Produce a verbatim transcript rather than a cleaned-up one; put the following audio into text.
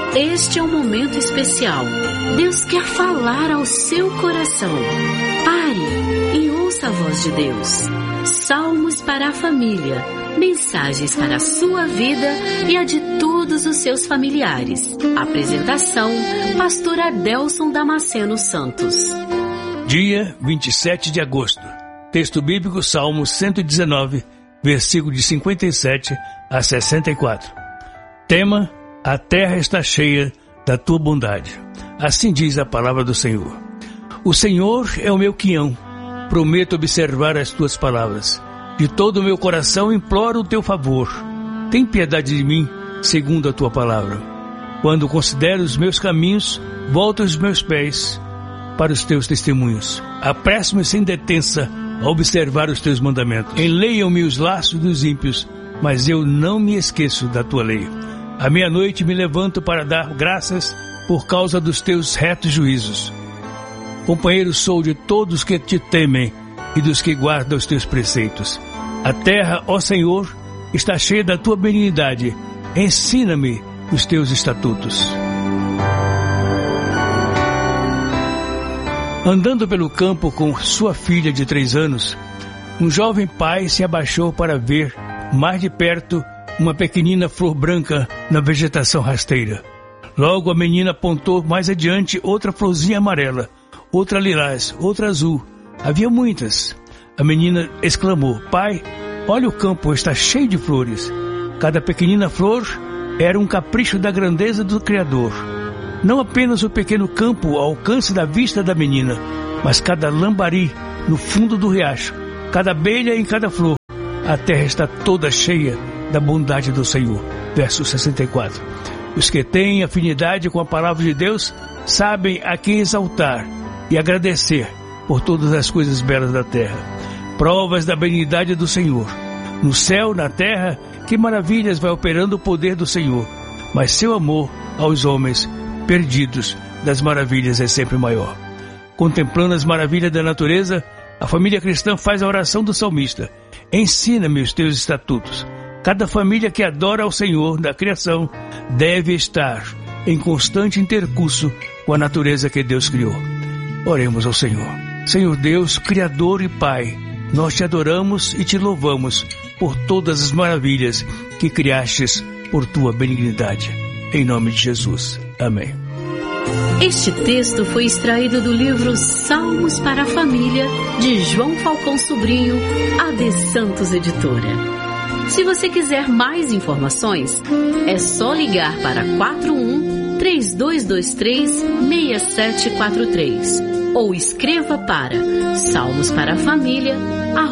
Este é um momento especial. Deus quer falar ao seu coração. Pare e ouça a voz de Deus. Salmos para a família. Mensagens para a sua vida e a de todos os seus familiares. Apresentação, Pastor Adelson Damasceno Santos. Dia vinte e sete de agosto. Texto bíblico, Salmo cento e dezenove, versículo de cinquenta e sete a sessenta e quatro. Tema: a terra está cheia da tua bondade. Assim diz a palavra do Senhor. O Senhor é o meu quião. Prometo observar as tuas palavras. De todo o meu coração imploro o teu favor. Tem piedade de mim, segundo a tua palavra. Quando considero os meus caminhos, volto os meus pés para os teus testemunhos. Apresso-me sem detença a observar os teus mandamentos. Enleiam-me os laços dos ímpios, mas eu não me esqueço da tua lei. À meia-noite me levanto para dar graças por causa dos teus retos juízos. Companheiro sou de todos que te temem e dos que guardam os teus preceitos. A terra, ó Senhor, está cheia da tua benignidade. Ensina-me os teus estatutos. Andando pelo campo com sua filha de três anos, um jovem pai se abaixou para ver mais de perto uma pequenina flor branca na vegetação rasteira. Logo a menina apontou mais adiante outra florzinha amarela, outra lilás, outra azul. Havia muitas. A menina exclamou: pai, olha, o campo está cheio de flores. Cada pequenina flor era um capricho da grandeza do Criador. Não apenas o pequeno campo ao alcance da vista da menina, mas cada lambari no fundo do riacho, cada abelha em cada flor. A terra está toda cheia da bondade do Senhor. Verso sessenta e quatro. Os que têm afinidade com a palavra de Deus sabem a quem exaltar e agradecer por todas as coisas belas da terra. Provas da benignidade do Senhor. No céu, na terra, que maravilhas vai operando o poder do Senhor. Mas seu amor aos homens perdidos das maravilhas é sempre maior. Contemplando as maravilhas da natureza, a família cristã faz a oração do salmista: ensina-me os teus estatutos. Cada família que adora ao Senhor da criação deve estar em constante intercurso com a natureza que Deus criou. Oremos ao Senhor. Senhor Deus, Criador e Pai, nós te adoramos e te louvamos por todas as maravilhas que criastes por tua benignidade. Em nome de Jesus. Amém. Este texto foi extraído do livro Salmos para a Família, de João Falcão Sobrinho, A D Santos Editora. Se você quiser mais informações, é só ligar para quatro um, três dois dois três, seis sete quatro três ou escreva para salmos para a família